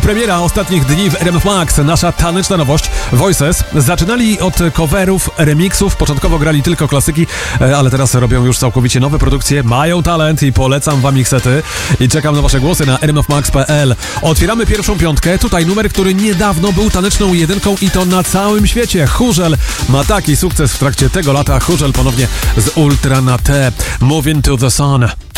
Premiera ostatnich dni w RMF Max, nasza taneczna nowość Voices. Zaczynali od coverów, remixów, początkowo grali tylko klasyki, ale teraz robią już całkowicie nowe produkcje, mają talent i polecam wam ich sety i czekam na wasze głosy na rmfmax.pl. Otwieramy pierwszą piątkę, tutaj numer, który niedawno był taneczną jedynką i to na całym świecie. Chórzel ma taki sukces w trakcie tego lata, Chórzel ponownie z Ultra na T. Moving to the Sun.